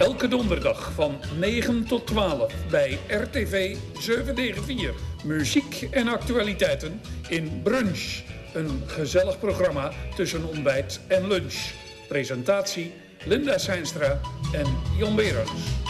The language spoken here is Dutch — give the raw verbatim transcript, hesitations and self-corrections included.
Elke donderdag van negen tot twaalf bij R T V zevenhonderdvier. Muziek en actualiteiten in Brunch. Een gezellig programma tussen ontbijt en lunch. Presentatie Linda Seinstra en Jan Berends.